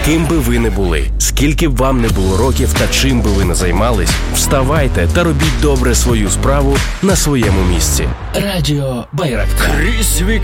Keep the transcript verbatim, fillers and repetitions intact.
Ким би ви не були, скільки б вам не було років та чим би ви не займались, вставайте та робіть добре свою справу на своєму місці. Радіо Байрактар. Крізь віки